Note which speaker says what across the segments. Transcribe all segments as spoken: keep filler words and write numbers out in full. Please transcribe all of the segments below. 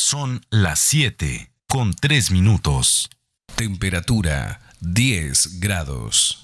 Speaker 1: Son las siete con tres minutos.
Speaker 2: Temperatura diez grados.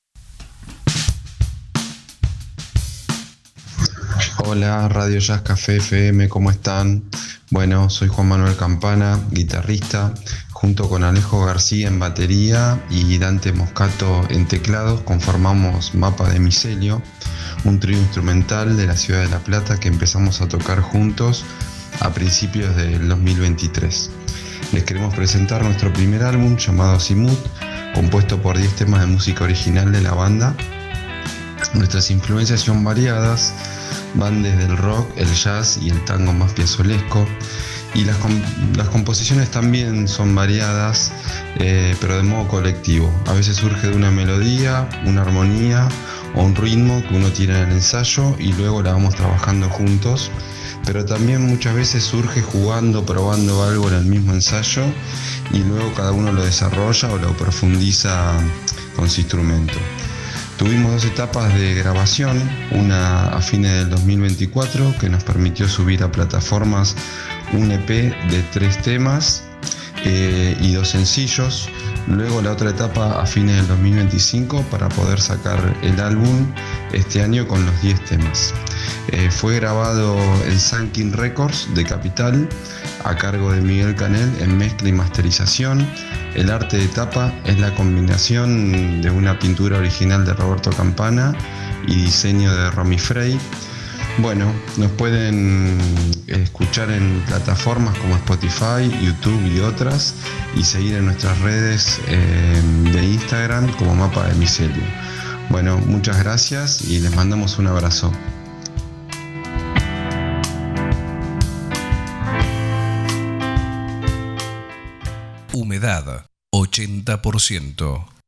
Speaker 3: Hola, Radio Jazz Café F M, ¿cómo están? Bueno, soy Juan Manuel Campana, guitarrista, junto con Alejo García en batería y Dante Moscato en teclados, conformamos Mapa de Micelio, un trío instrumental de la ciudad de La Plata que empezamos a tocar juntos a principios del dos mil veintitrés. Les queremos presentar nuestro primer álbum llamado Simut, compuesto por diez temas de música original de la banda. Nuestras influencias son variadas, van desde el rock, el jazz y el tango más piazolesco, y las, comp- las composiciones también son variadas, eh, pero de modo colectivo. A veces surge de una melodía, una armonía o un ritmo que uno tira en el ensayo y luego la vamos trabajando juntos, pero también muchas veces surge jugando, probando algo en el mismo ensayo y luego cada uno lo desarrolla o lo profundiza con su instrumento. Tuvimos dos etapas de grabación, una a fines del dos mil veinticuatro que nos permitió subir a plataformas un E P de tres temas eh, y dos sencillos. Luego la otra etapa a fines del dos mil veinticinco para poder sacar el álbum este año con los diez temas. Eh, fue grabado en Sunking Records de Capital a cargo de Miguel Canel en mezcla y masterización. El arte de tapa es la combinación de una pintura original de Roberto Campana y diseño de Romy Frey. Bueno, nos pueden escuchar en plataformas como Spotify, YouTube y otras, y seguir en nuestras redes eh, de Instagram como Mapa de Micelio. Bueno, muchas gracias y les mandamos un abrazo.
Speaker 2: Humedad ochenta por ciento.